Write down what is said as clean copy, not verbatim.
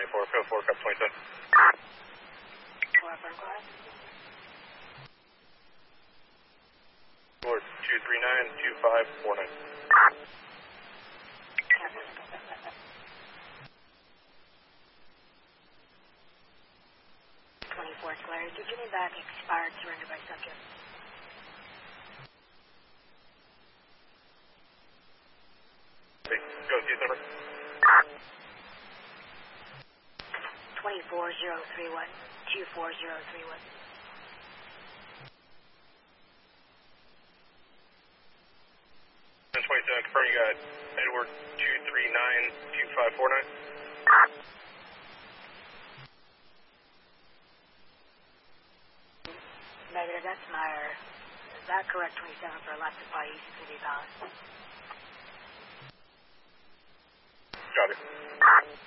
24, code 4, cup 27. 4 firm class. Lord 239-2549. 24 Claire, did you need back expired surrender by subject? Hey, go see his number. 24031. 24031. 27, confirm you got Edward 239-2549. Negative, that's Meyer. Is that correct? 27 for a left to fly East City Palace. Got it.